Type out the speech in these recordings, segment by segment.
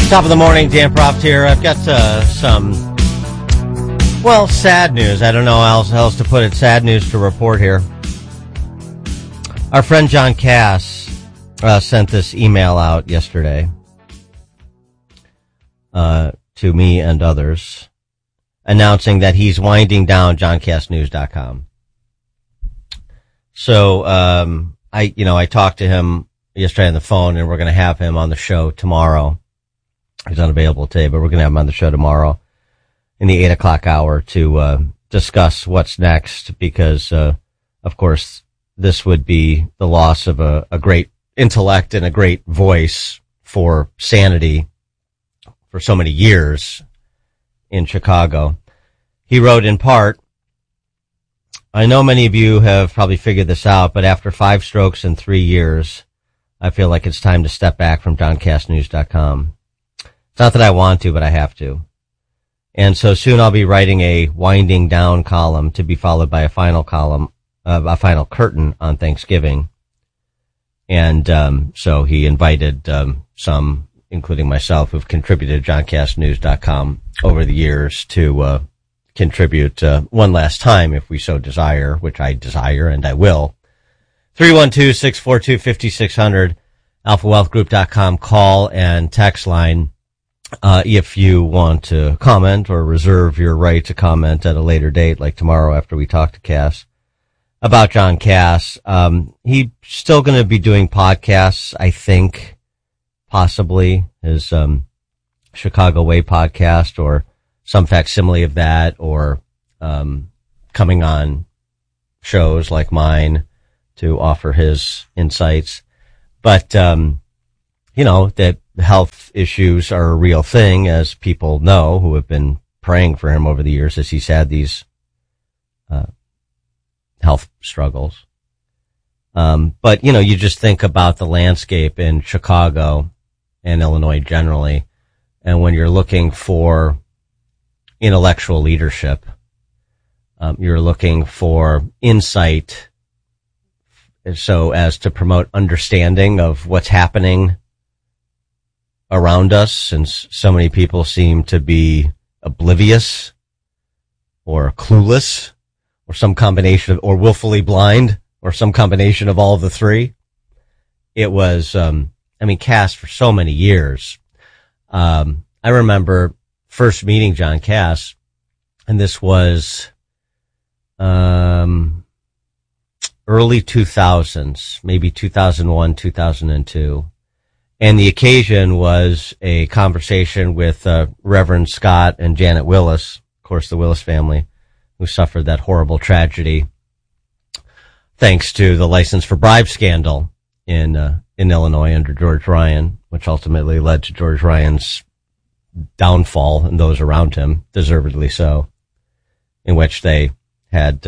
Top of the morning, Dan Proft here. I've got some, sad news. I don't know how else to put it. Sad news to report here. Our friend John Kass sent this email out yesterday to me and others, announcing that he's winding down johncassnews.com. So I talked to him yesterday on the phone, and we're going to have him on the show tomorrow. He's unavailable today, but we're going to have him on the show tomorrow in the 8 o'clock hour to discuss what's next, because, of course, this would be the loss of a great intellect and a great voice for sanity for so many years in Chicago. He wrote in part, I know many of you have probably figured this out, but after 5 strokes in 3 years, I feel like it's time to step back from johncassnews.com. It's not that I want to, but I have to. And so soon I'll be writing a winding down column to be followed by a final column, a final curtain on Thanksgiving. And so he invited some, including myself, who've contributed to johncassnews.com over the years to contribute one last time if we so desire, which I desire and I will. 312-642-5600, alphawealthgroup.com call and text line. If you want to comment or reserve your right to comment at a later date, like tomorrow after we talk to Cass about John Kass. He's still going to be doing podcasts, I think, possibly his Chicago Way podcast or some facsimile of that, or coming on shows like mine to offer his insights. But, that health issues are a real thing, as people know who have been praying for him over the years as he's had these health struggles. But, you just think about the landscape in Chicago and Illinois generally, and when you're looking for intellectual leadership, you're looking for insight so as to promote understanding of what's happening around us, since so many people seem to be oblivious or clueless or some combination of, or willfully blind, or some combination of all of the three. It was, Kass for so many years. I remember first meeting John Kass, and this was early 2000s, maybe 2001, 2002. And the occasion was a conversation with Reverend Scott and Janet Willis, of course, the Willis family, who suffered that horrible tragedy thanks to the license for bribe scandal in Illinois under George Ryan, which ultimately led to George Ryan's downfall and those around him, deservedly so, in which they had,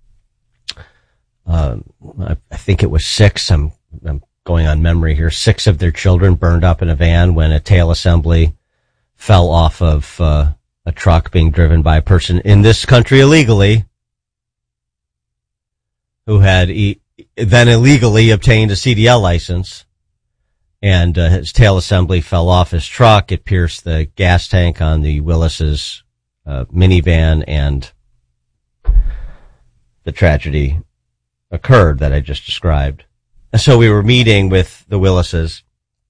I think it was 6, I'm going on memory here, 6 of their children burned up in a van when a tail assembly fell off of a truck being driven by a person in this country illegally, who had then illegally obtained a CDL license, and his tail assembly fell off his truck. It pierced the gas tank on the Willis's minivan, and the tragedy occurred that I just described. So we were meeting with the Willises,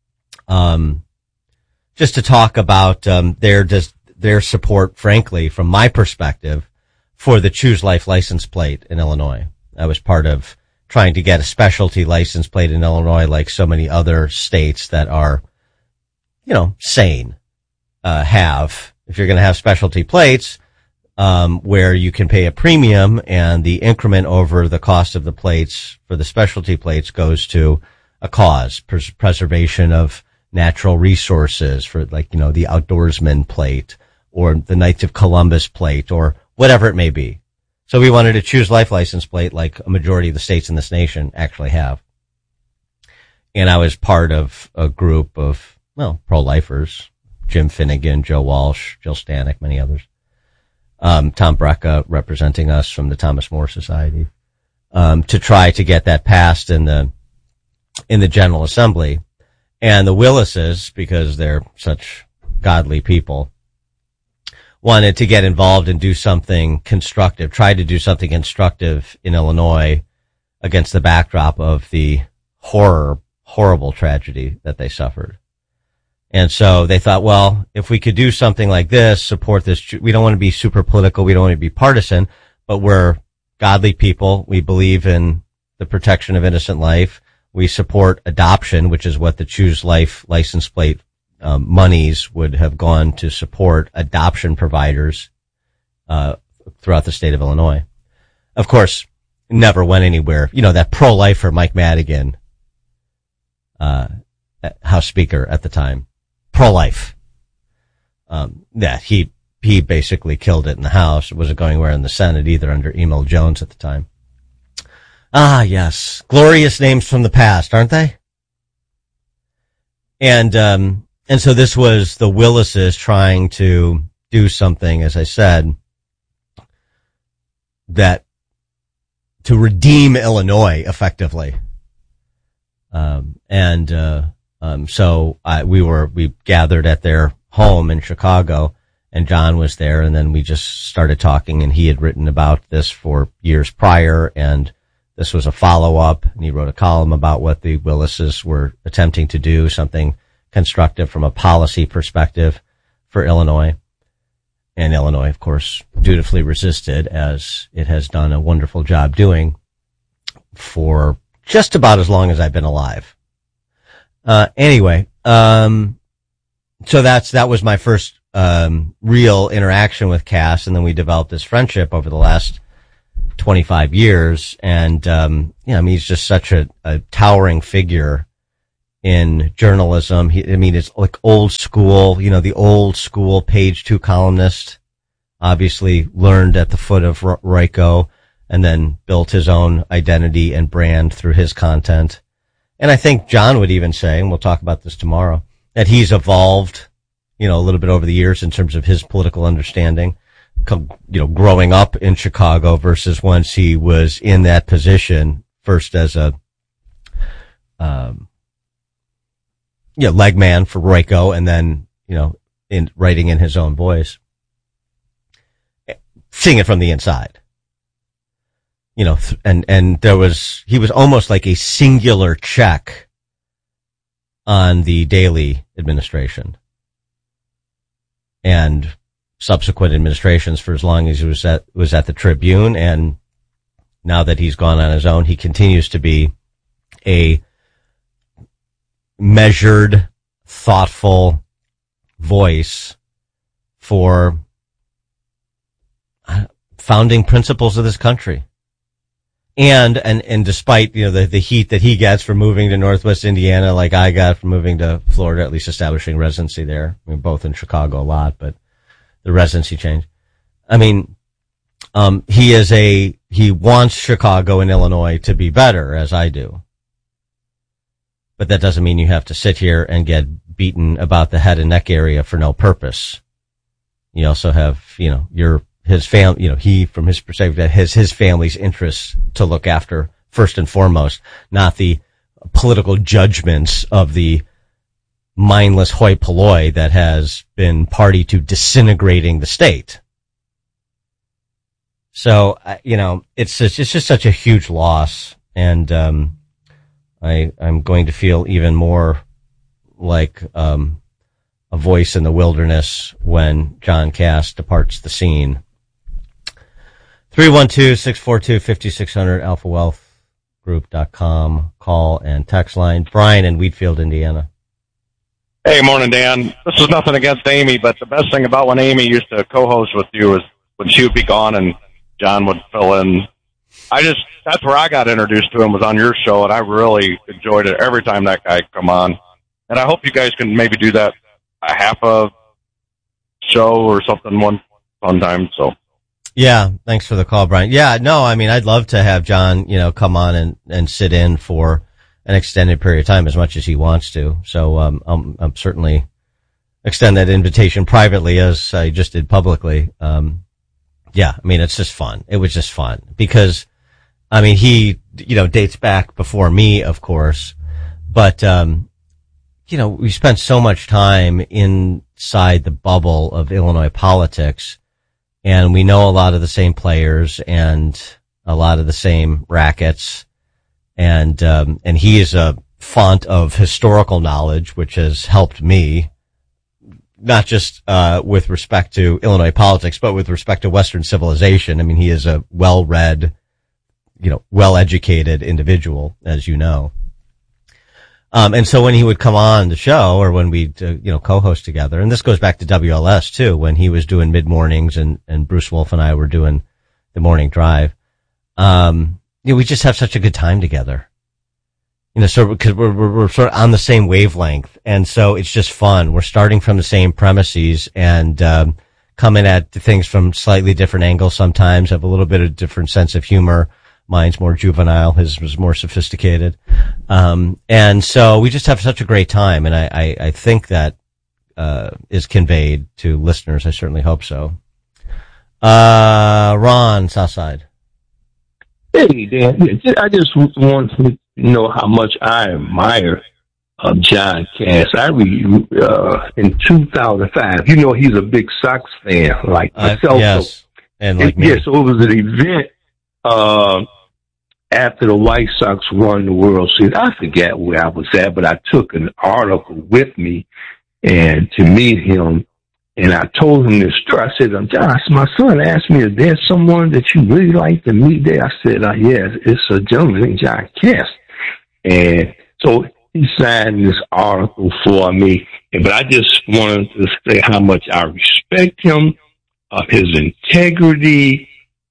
just to talk about their support, frankly, from my perspective, for the Choose Life license plate in Illinois. I was part of trying to get a specialty license plate in Illinois, like so many other states that are, sane, have. If you're going to have specialty plates, where you can pay a premium and the increment over the cost of the plates for the specialty plates goes to a cause, preservation of natural resources, for the outdoorsman plate or the Knights of Columbus plate or whatever it may be. So we wanted to Choose Life license plate like a majority of the states in this nation actually have. And I was part of a group of, pro-lifers, Jim Finnegan, Joe Walsh, Jill Stanek, many others. Tom Brecka representing us from the Thomas More Society, to try to get that passed in the General Assembly. And the Willises, because they're such godly people, wanted to get involved and do something constructive, tried to do something constructive in Illinois against the backdrop of the horrible tragedy that they suffered. And so they thought, well, if we could do something like this, support this, we don't want to be super political, we don't want to be partisan, but we're godly people. We believe in the protection of innocent life. We support adoption, which is what the Choose Life license plate monies would have gone to support adoption providers throughout the state of Illinois. Of course, never went anywhere. You know, that pro-lifer Mike Madigan, House Speaker at the time, pro-life. He basically killed it in the House. It wasn't going anywhere in the Senate either under Emil Jones at the time. Ah, yes. Glorious names from the past, aren't they? And so this was the Willises trying to do something, as I said, that to redeem Illinois effectively. So we gathered at their home in Chicago, and John was there, and then we just started talking, and he had written about this for years prior, and this was a follow-up, and he wrote a column about what the Willises were attempting to do, something constructive from a policy perspective for Illinois. And Illinois, of course, dutifully resisted, as it has done a wonderful job doing for just about as long as I've been alive. Anyway, so that was my first real interaction with Cass, and then we developed this friendship over the last 25 years. And he's just such a towering figure in journalism. It's like old school, the old school page 2 columnist, obviously learned at the foot of Royko, and then built his own identity and brand through his content. And I think John would even say, and we'll talk about this tomorrow, that he's evolved, a little bit over the years in terms of his political understanding, growing up in Chicago versus once he was in that position, first as a, leg man for Royko, and then, in writing in his own voice, seeing it from the inside. He was almost like a singular check on the Daley administration and subsequent administrations for as long as he was at the Tribune. And now that he's gone on his own, he continues to be a measured, thoughtful voice for founding principles of this country. And despite, the heat that he gets for moving to Northwest Indiana, like I got from moving to Florida, at least establishing residency there. Both in Chicago a lot, but the residency change. He wants Chicago and Illinois to be better, as I do. But that doesn't mean you have to sit here and get beaten about the head and neck area for no purpose. You also have, his family, he, from his perspective, has his family's interests to look after first and foremost, not the political judgments of the mindless hoi polloi that has been party to disintegrating the state. So, it's just such a huge loss. And, I'm going to feel even more like, a voice in the wilderness when John Cass departs the scene. 312-642-5600, alphawealthgroup.com, call and text line. Brian in Wheatfield, Indiana. Hey, morning, Dan. This is nothing against Amy, but the best thing about when Amy used to co-host with you is when she would be gone and John would fill in. That's where I got introduced to him, was on your show, and I really enjoyed it every time that guy come on. And I hope you guys can maybe do that a half a show or something one time. So. Yeah, thanks for the call, Brian. Yeah, no, I'd love to have John, come on and sit in for an extended period of time as much as he wants to. So, I'm certainly extend that invitation privately as I just did publicly. It's just fun. It was just fun because, he, dates back before me, of course, but, we spent so much time in outside the bubble of Illinois politics, and we know a lot of the same players and a lot of the same rackets, and he is a font of historical knowledge, which has helped me, not just with respect to Illinois politics, but with respect to Western civilization. I mean, he is a well-read, well-educated individual, as you know. And so when he would come on the show, or when we'd, co-host together, and this goes back to WLS too, when he was doing mid-mornings and Bruce Wolf and I were doing the morning drive, we just have such a good time together. So because we're sort of on the same wavelength, and so it's just fun. We're starting from the same premises and coming at things from slightly different angles sometimes, have a little bit of different sense of humor. Mine's more juvenile, his was more sophisticated. And so we just have such a great time, and I think that is conveyed to listeners. I certainly hope so. Ron, Southside. Hey, Dan. I just want to know how much I admire John Cass. In 2005, he's a big Sox fan, like myself. Yes, so, and like me. Yeah, so it was an event after the White Sox won the World Series. I forget where I was at, but I took an article with me and to meet him. And I told him this story. I said, Josh, my son asked me, is there someone that you really like to meet there? I said, yes, it's a gentleman named John Cass. And so he signed this article for me. But I just wanted to say how much I respect him, his integrity,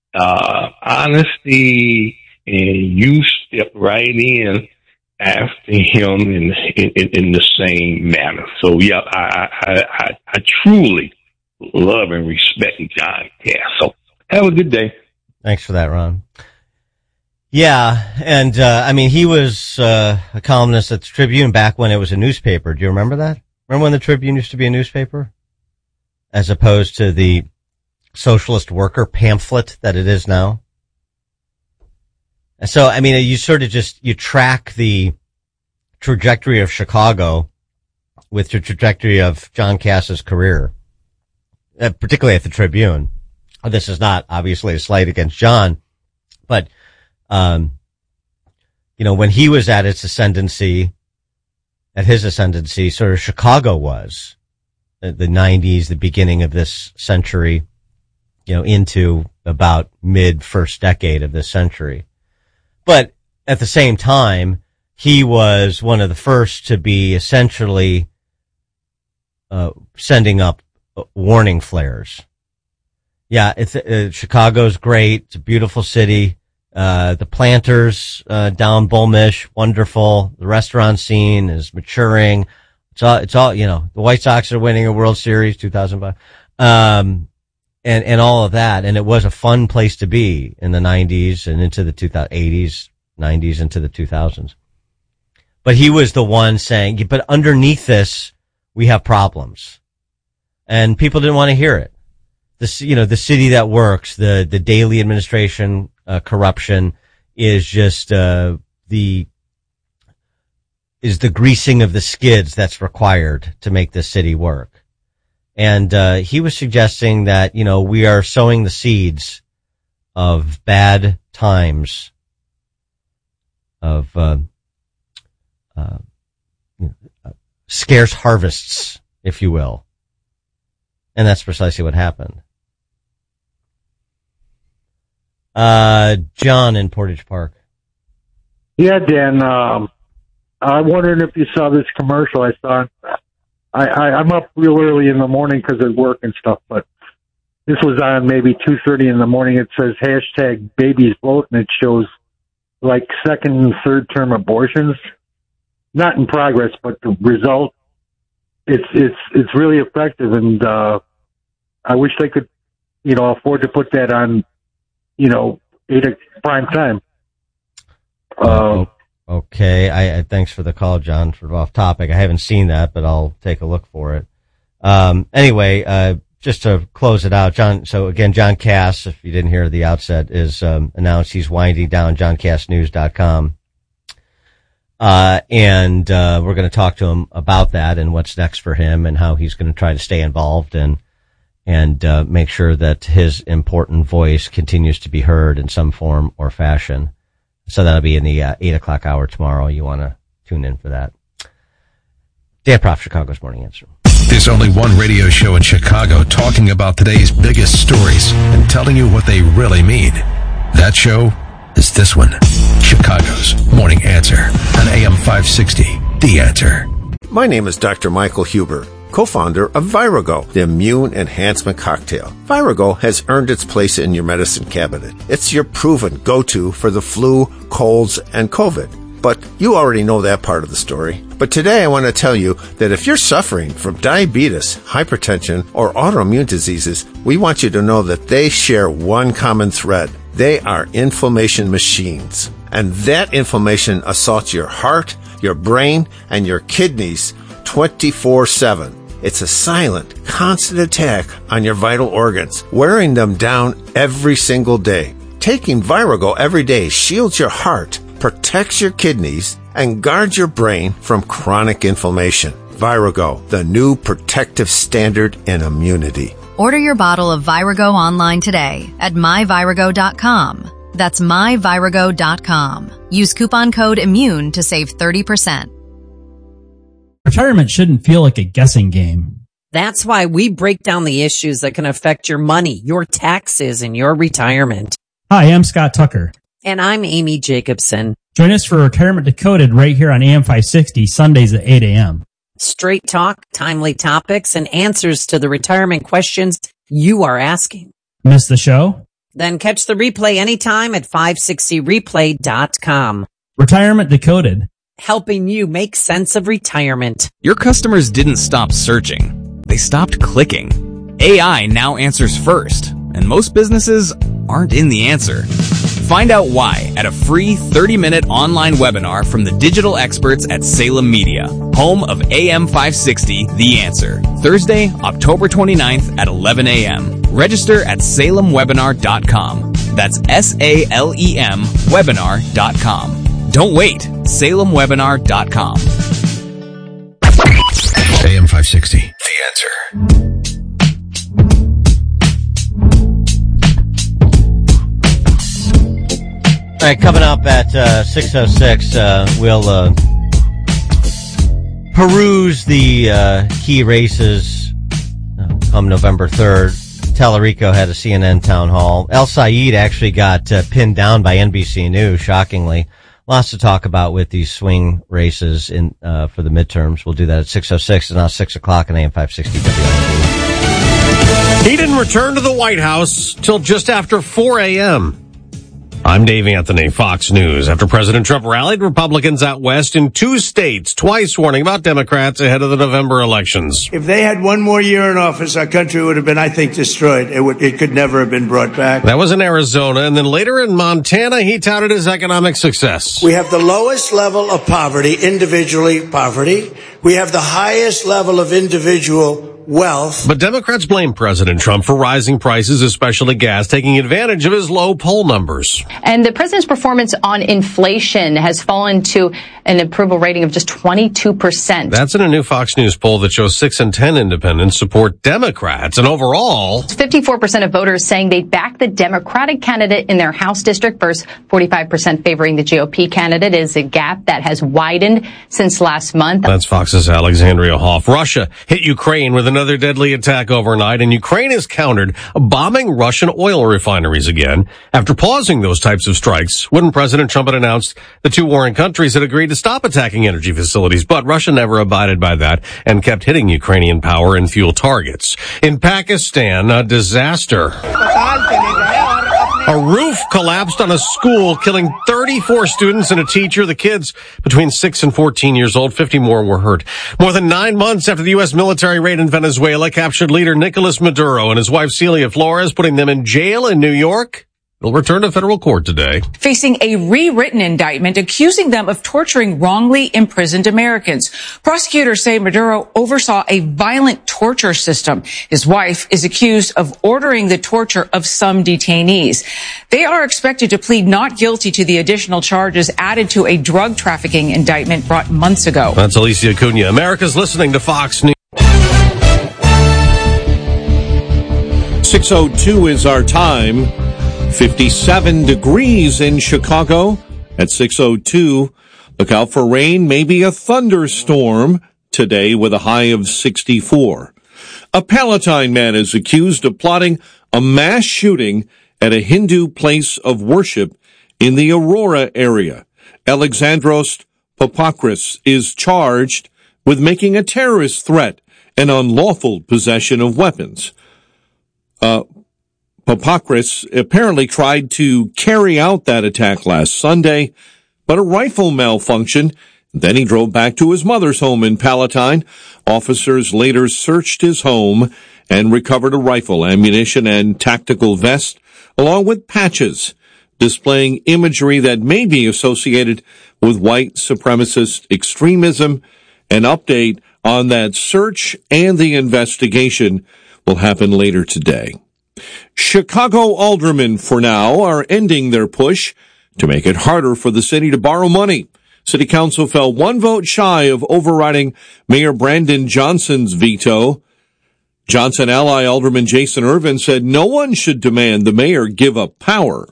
honesty, and you stepped right in after him in the same manner. So yeah, I truly love and respect John Cass. So have a good day. Thanks for that, Ron. Yeah, and he was a columnist at the Tribune back when it was a newspaper. Do you remember that? Remember when the Tribune used to be a newspaper, as opposed to the socialist worker pamphlet that it is now? And so, you sort of you track the trajectory of Chicago with the trajectory of John Cass's career, particularly at the Tribune. This is not obviously a slight against John, but, when he was at his ascendancy, sort of Chicago was the 90s, the beginning of this century, into about mid first decade of this century. But at the same time, he was one of the first to be essentially sending up warning flares. Yeah, Chicago's great. It's a beautiful city. The Planters down Bullmish, wonderful. The restaurant scene is maturing. It's all the White Sox are winning a World Series 2005. And all of that. And it was a fun place to be in the 90s and into the 80s, 90s, into the 2000s. But he was the one saying, but underneath this, we have problems. And people didn't want to hear it. The city that works, the daily administration, corruption is just, the greasing of the skids that's required to make this city work. And he was suggesting that, we are sowing the seeds of bad times, of scarce harvests, if you will. And that's precisely what happened. John in Portage Park. Yeah, Dan, I'm wondering if you saw this commercial I saw. I'm up real early in the morning because of work and stuff, but this was on maybe 2:30 in the morning. It says hashtag babies vote, and it shows like second and third term abortions, not in progress, but the result. It's really effective, and I wish they could, afford to put that on, 8 prime time. Okay. Thanks for the call, John, for off topic. I haven't seen that, but I'll take a look for it. Anyway, just to close it out, John Cass, if you didn't hear the outset, is announced he's winding down JohnCassNews.com. And we're going to talk to him about that and what's next for him and how he's going to try to stay involved and make sure that his important voice continues to be heard in some form or fashion. So that'll be in the 8 o'clock hour tomorrow. You want to tune in for that. Dan Proft, Chicago's Morning Answer. There's only one radio show in Chicago talking about today's biggest stories and telling you what they really mean. That show is this one, Chicago's Morning Answer on AM 560, The Answer. My name is Dr. Michael Huber, co-founder of Virago, the immune enhancement cocktail. Virago has earned its place in your medicine cabinet. It's your proven go-to for the flu, colds, and COVID. But you already know that part of the story. But today I want to tell you that if you're suffering from diabetes, hypertension, or autoimmune diseases, we want you to know that they share one common thread. They are inflammation machines. And that inflammation assaults your heart, your brain, and your kidneys 24/7. It's a silent, constant attack on your vital organs, wearing them down every single day. Taking Virago every day shields your heart, protects your kidneys, and guards your brain from chronic inflammation. Virago, the new protective standard in immunity. Order your bottle of Virago online today at myvirago.com. That's myvirago.com. Use coupon code IMMUNE to save 30%. Retirement shouldn't feel like a guessing game. That's why we break down the issues that can affect your money, your taxes, and your retirement. Hi, I'm Scott Tucker. And I'm Amy Jacobson. Join us for Retirement Decoded right here on AM 560, Sundays at 8 a.m. Straight talk, timely topics, and answers to the retirement questions you are asking. Miss the show? Then catch the replay anytime at 560replay.com. Retirement Decoded. Helping you make sense of retirement. Your customers didn't stop searching. They stopped clicking. AI now answers first, and most businesses aren't in the answer. Find out why at a free 30-minute online webinar from the digital experts at Salem Media, home of AM 560, The Answer. Thursday, October 29th at 11 a.m. Register at salemwebinar.com. That's SALEM webinar.com. Don't wait. salemwebinar.com. AM 560, The Answer. All right, coming up at 6:06, we'll peruse the key races come November 3rd. Tallarico had a CNN town hall. El Sayed actually got pinned down by NBC News, shockingly. Lots to talk about with these swing races in for the midterms. We'll do that at 6:06. It's now 6 o'clock on AM 560 WIP. He didn't return to the White House till just after 4 a.m. I'm Dave Anthony, Fox News. After President Trump rallied Republicans out west in 2 states, twice warning about Democrats ahead of the November elections. If they had one more year in office, our country would have been, I think, destroyed. It could never have been brought back. That was in Arizona, and then later in Montana, he touted his economic success. We have the lowest level of poverty, individually poverty. We have the highest level of individual wealth. But Democrats blame President Trump for rising prices, especially gas, taking advantage of his low poll numbers. And the president's performance on inflation has fallen to an approval rating of just 22%. That's in a new Fox News poll that shows 6 in 10 independents support Democrats. And overall, 54% of voters saying they'd back the Democratic candidate in their House district versus 45% favoring the GOP candidate is a gap that has widened since last month. That's Fox's Alexandria Hoff. Russia hit Ukraine with another deadly attack overnight, and Ukraine has countered bombing Russian oil refineries again after pausing those types of strikes when President Trump had announced the two warring countries had agreed to stop attacking energy facilities. But Russia never abided by that and kept hitting Ukrainian power and fuel targets. In Pakistan, a disaster. A roof collapsed on a school, killing 34 students and a teacher. The kids between 6 and 14 years old. 50 more were hurt. More than 9 months after the U.S. military raid in Venezuela captured leader Nicolas Maduro and his wife Celia Flores, putting them in jail in New York. will return to federal court today. Facing a rewritten indictment accusing them of torturing wrongly imprisoned Americans. Prosecutors say Maduro oversaw a violent torture system. His wife is accused of ordering the torture of some detainees. They are expected to plead not guilty to the additional charges added to a drug trafficking indictment brought months ago. That's Alicia Cunha. America's listening to Fox News. 6:02 is our time. 57 degrees in Chicago at 6:02. Look out for rain, maybe a thunderstorm today with a high of 64. A Palatine man is accused of plotting a mass shooting at a Hindu place of worship in the Aurora area. Alexandros Papakris is charged with making a terrorist threat and unlawful possession of weapons. Papakris apparently tried to carry out that attack last Sunday, but a rifle malfunctioned. Then he drove back to his mother's home in Palatine. Officers later searched his home and recovered a rifle, ammunition, and tactical vest, along with patches displaying imagery that may be associated with white supremacist extremism. An update on that search and the investigation will happen later today. Chicago aldermen, for now, are ending their push to make it harder for the city to borrow money. City Council fell one vote shy of overriding Mayor Brandon Johnson's veto. Johnson ally Alderman Jason Irvin said no one should demand the mayor give up power.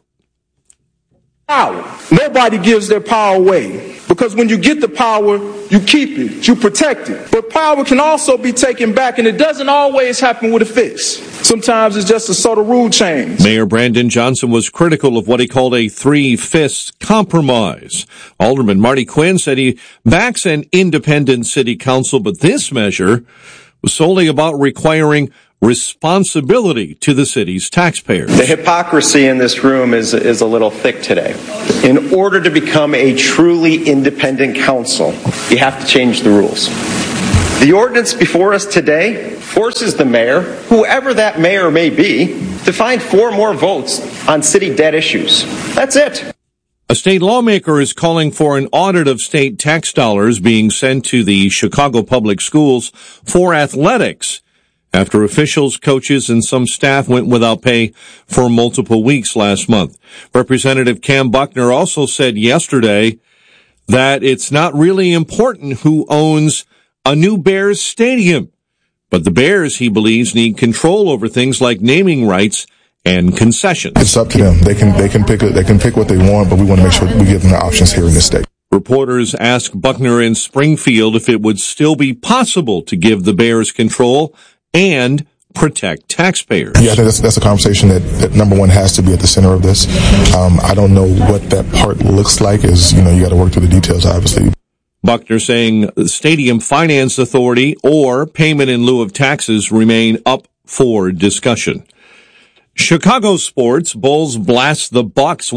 Power. Nobody gives their power away, because when you get the power, you keep it, you protect it. But power can also be taken back, and it doesn't always happen with a fist. Sometimes it's just a sort of rule change. Mayor Brandon Johnson was critical of what he called a three-fifths compromise. Alderman Marty Quinn said he backs an independent city council, but this measure was solely about requiring responsibility to the city's taxpayers. The hypocrisy in this room is a little thick today. In order to become a truly independent council, you have to change the rules. The ordinance before us today forces the mayor, whoever that mayor may be, to find 4 more votes on city debt issues. That's it. A state lawmaker is calling for an audit of state tax dollars being sent to the Chicago public schools for athletics after officials, coaches, and some staff went without pay for multiple weeks last month. Representative Cam Buckner also said yesterday that it's not really important who owns a new Bears stadium, but the Bears, he believes, need control over things like naming rights and concessions. It's up to them. They can pick what they want, but we want to make sure we give them the options here in this state. Reporters asked Buckner in Springfield if it would still be possible to give the Bears control and protect taxpayers. Yeah, I think that's a conversation that number one has to be at the center of this. I don't know what that part looks like. You got to work through the details, obviously. Buckner saying the Stadium Finance Authority or payment in lieu of taxes remain up for discussion. Chicago sports, Bulls blast the Bucks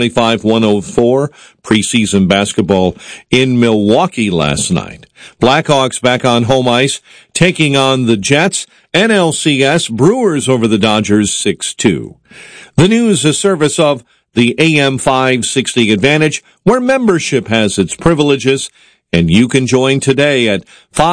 125-104 preseason basketball in Milwaukee last night. Blackhawks back on home ice taking on the Jets. NLCS Brewers over the Dodgers 6-2. The news, a service of the AM 560 Advantage, where membership has its privileges, and you can join today at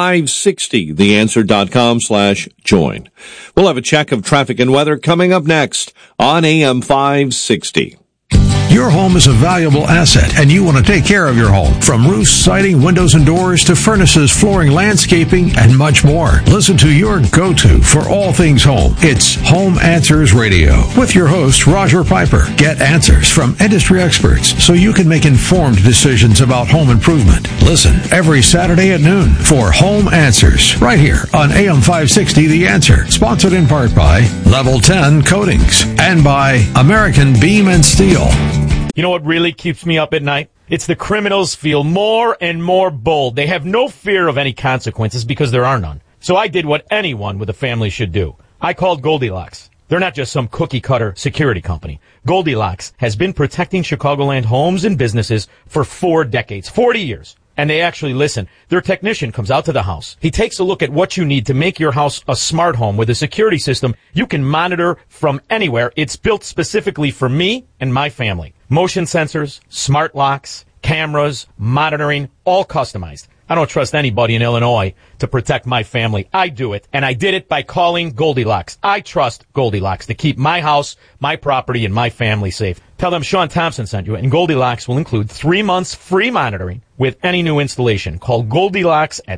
560theanswer.com/join. We'll have a check of traffic and weather coming up next on AM 560. Your home is a valuable asset, and you want to take care of your home. From roofs, siding, windows, and doors to furnaces, flooring, landscaping, and much more. Listen to your go-to for all things home. It's Home Answers Radio with your host, Roger Piper. Get answers from industry experts so you can make informed decisions about home improvement. Listen every Saturday at noon for Home Answers right here on AM 560 The Answer. Sponsored in part by Level 10 Coatings and by American Beam and Steel. You know what really keeps me up at night? It's the criminals feel more and more bold. They have no fear of any consequences because there are none. So I did what anyone with a family should do. I called Goldilocks. They're not just some cookie-cutter security company. Goldilocks has been protecting Chicagoland homes and businesses for 4 decades, 40 years. And they actually listen. Their technician comes out to the house. He takes a look at what you need to make your house a smart home with a security system you can monitor from anywhere. It's built specifically for me and my family. Motion sensors, smart locks, cameras, monitoring, all customized. I don't trust anybody in Illinois to protect my family. I do it, and I did it by calling Goldilocks. I trust Goldilocks to keep my house, my property, and my family safe. Tell them Sean Thompson sent you, and Goldilocks will include 3 months free monitoring with any new installation. Call Goldilocks at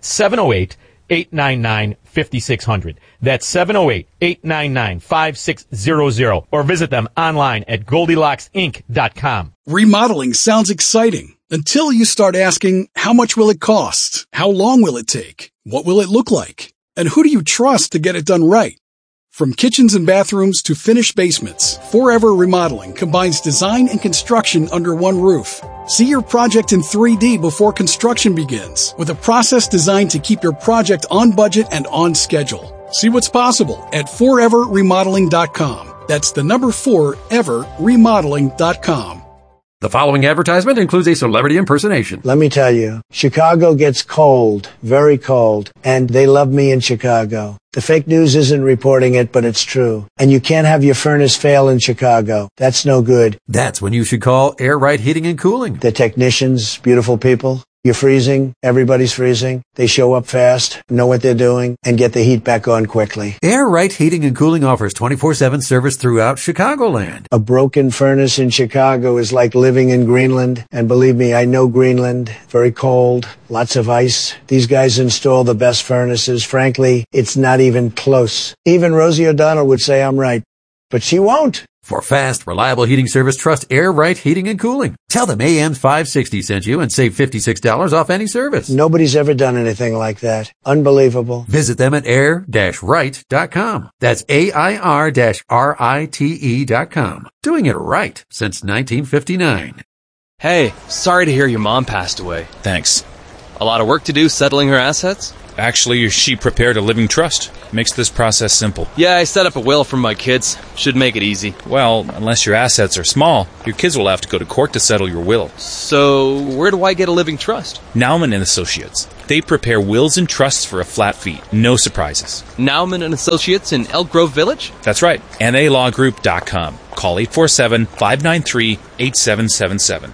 708-899-5600. That's 708-899-5600. Or visit them online at GoldilocksInc.com. Remodeling sounds exciting until you start asking, how much will it cost? How long will it take? What will it look like? And who do you trust to get it done right? From kitchens and bathrooms to finished basements, Forever Remodeling combines design and construction under one roof. See your project in 3D before construction begins, with a process designed to keep your project on budget and on schedule. See what's possible at foreverremodeling.com. That's the number 4, everremodeling.com. The following advertisement includes a celebrity impersonation. Let me tell you, Chicago gets cold, very cold, and they love me in Chicago. The fake news isn't reporting it, but it's true. And you can't have your furnace fail in Chicago. That's no good. That's when you should call Air Right Heating and Cooling. The technicians, beautiful people. You're freezing. Everybody's freezing. They show up fast, know what they're doing, and get the heat back on quickly. Air Right Heating and Cooling offers 24/7 service throughout Chicagoland. A broken furnace in Chicago is like living in Greenland. And believe me, I know Greenland. Very cold, lots of ice. These guys install the best furnaces. Frankly, it's not even close. Even Rosie O'Donnell would say I'm right, but she won't. For fast, reliable heating service, trust Air Right Heating and Cooling. Tell them AM 560 sent you and save $56 off any service. Nobody's ever done anything like that. Unbelievable. Visit them at air-right.com. That's AIR-RITE.com. Doing it right since 1959. Hey, sorry to hear your mom passed away. Thanks. A lot of work to do settling her assets? Actually, she prepared a living trust. Makes this process simple. Yeah, I set up a will for my kids. Should make it easy. Well, unless your assets are small, your kids will have to go to court to settle your will. So, where do I get a living trust? Nauman and Associates. They prepare wills and trusts for a flat fee. No surprises. Nauman and Associates in Elk Grove Village? That's right. NALawGroup.com. Call 847-593-8777.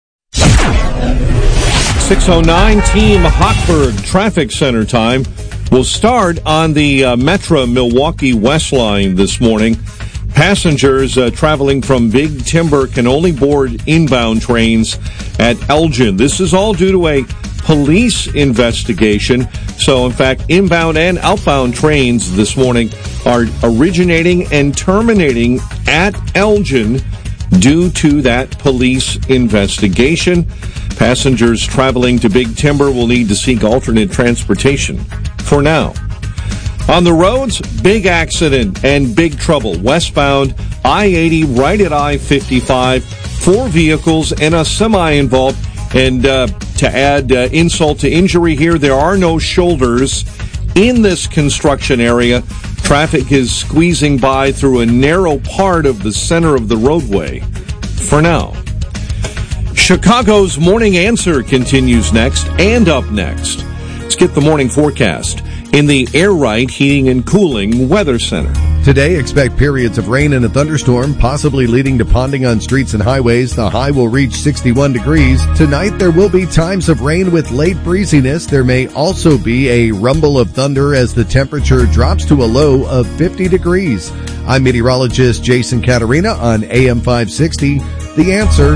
6:09 Team Hochberg Traffic Center time will start on the Metro Milwaukee West Line this morning. Passengers traveling from Big Timber can only board inbound trains at Elgin. This is all due to a police investigation. So, in fact, inbound and outbound trains this morning are originating and terminating at Elgin due to that police investigation. Passengers traveling to Big Timber will need to seek alternate transportation for now. On the roads, big accident and big trouble. Westbound I-80 right at I-55. 4 vehicles and a semi involved. And to add insult to injury here, there are no shoulders in this construction area. Traffic is squeezing by through a narrow part of the center of the roadway for now. Chicago's Morning Answer continues next and up next. Let's get the morning forecast in the Air Right Heating and Cooling Weather Center. Today, expect periods of rain and a thunderstorm, possibly leading to ponding on streets and highways. The high will reach 61 degrees. Tonight, there will be times of rain with late breeziness. There may also be a rumble of thunder as the temperature drops to a low of 50 degrees. I'm meteorologist Jason Caterina on AM 560. The Answer.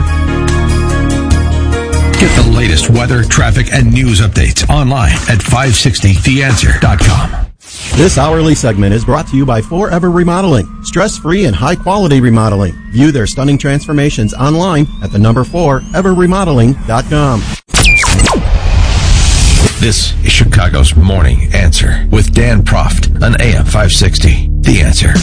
Get the latest weather, traffic, and news updates online at 560theanswer.com. This hourly segment is brought to you by Forever Remodeling. Stress-free and high-quality remodeling. View their stunning transformations online at the number 4, everremodeling.com. This is Chicago's Morning Answer with Dan Proft on AM 560. The Answer.